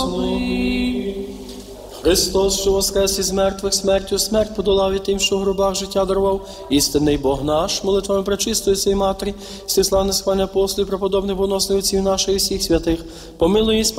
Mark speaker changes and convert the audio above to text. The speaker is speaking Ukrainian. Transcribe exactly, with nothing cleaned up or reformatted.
Speaker 1: Христос, що воскрес із мертвих, смертю смерть подолав і тим, що в гробах життя дарував, істинний Бог наш, молитвами пречистої Сей Матері, всіх славних схвальних апостолів, преподобних богоносних отців наших і всіх святих, помилуй і спаси